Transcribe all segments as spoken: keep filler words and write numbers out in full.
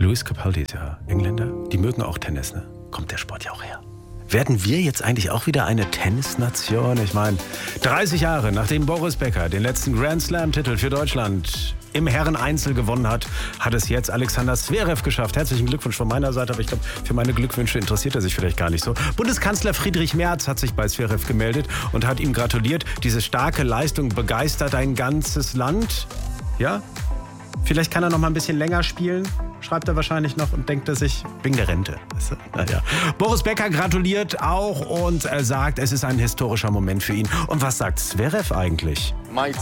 Lewis Capaldi ist ja Engländer. Die mögen auch Tennis, ne? Kommt der Sport ja auch her. Werden wir jetzt eigentlich auch wieder eine Tennisnation? Ich meine, dreißig Jahre nachdem Boris Becker den letzten Grand Slam-Titel für Deutschland im Herren-Einzel gewonnen hat, hat es jetzt Alexander Zverev geschafft. Herzlichen Glückwunsch von meiner Seite, aber ich glaube, für meine Glückwünsche interessiert er sich vielleicht gar nicht so. Bundeskanzler Friedrich Merz hat sich bei Zverev gemeldet und hat ihm gratuliert. Diese starke Leistung begeistert ein ganzes Land. Ja? Vielleicht kann er noch mal ein bisschen länger spielen, schreibt er wahrscheinlich noch und denkt er sich, wegen der Rente. Naja. Boris Becker gratuliert auch und er sagt, es ist ein historischer Moment für ihn. Und was sagt Zverev eigentlich?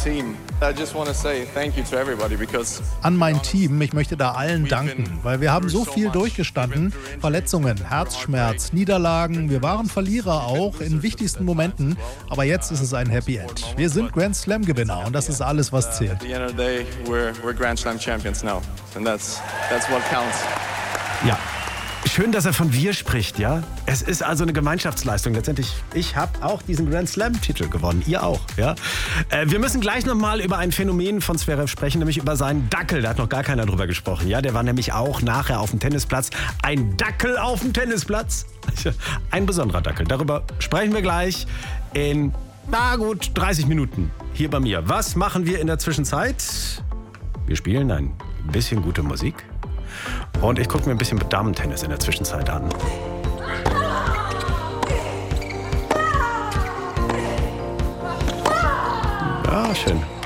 An mein Team, ich möchte da allen danken, weil wir haben so viel durchgestanden. Verletzungen, Herzschmerz, Niederlagen, wir waren Verlierer auch in wichtigsten Momenten. Aber jetzt ist es ein Happy End. Wir sind Grand Slam Gewinner und das ist alles, was zählt. Ja. Schön, dass er von wir spricht, ja. Es ist also eine Gemeinschaftsleistung. Letztendlich, ich habe auch diesen Grand Slam-Titel gewonnen. Ihr auch, ja. Äh, wir müssen gleich nochmal über ein Phänomen von Zverev sprechen, nämlich über seinen Dackel. Da hat noch gar keiner drüber gesprochen, ja. Der war nämlich auch nachher auf dem Tennisplatz. Ein Dackel auf dem Tennisplatz. Ein besonderer Dackel. Darüber sprechen wir gleich in, na gut, dreißig Minuten hier bei mir. Was machen wir in der Zwischenzeit? Wir spielen ein bisschen gute Musik. Und ich gucke mir ein bisschen Damentennis in der Zwischenzeit an. Ja, schön.